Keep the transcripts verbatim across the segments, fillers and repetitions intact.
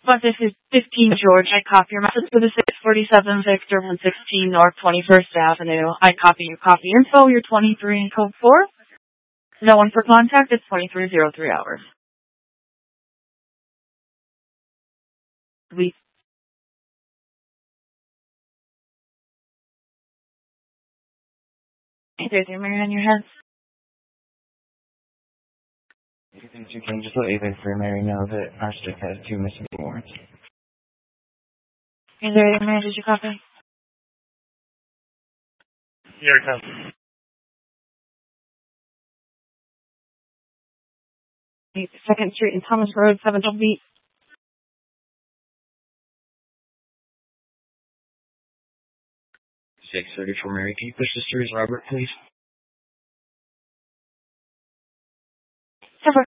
But this is fifteen George. I copy your message for the six forty-seven Victor one sixteen North twenty-first Avenue. I copy your copy info. You're twenty-three in code four. No one for contact. It's twenty-three oh three hours. We. Hey, there's your mirror on your head. You think you can just let Ethan for Mary know that our stick has two missing warrants? Hey there, your mirror. Did you copy? Here it comes. Second Street and Thomas Road, seven twelve beat. six thirty-four Mary. Can you push this through as Robert, please? Several.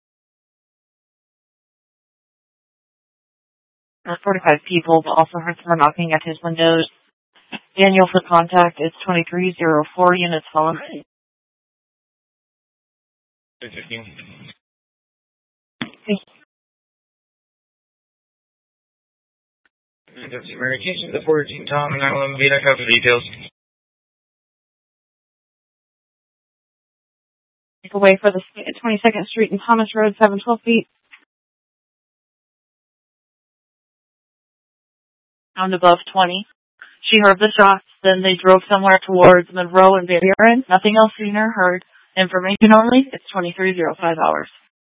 There's forty-five people, but also heard someone knocking at his windows. Daniel for contact is twenty-three oh four units following. fifteen. Mary, can you send the fourteen Tom and nine eleven V. I have the details. Away for the twenty-second Street and Thomas Road, seven twelve feet. On above twenty. She heard the shots, then they drove somewhere towards Monroe and Van Buren. Nothing else seen or heard. Information only, it's twenty-three oh five hours.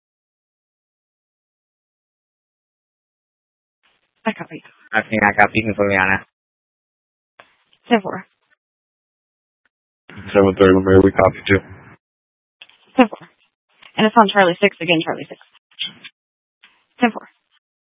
I copy. I think I copy from Flaviana. ten four. seven thirty, Mary, we copy too. ten four. And it's on Charlie six again, Charlie six. ten four.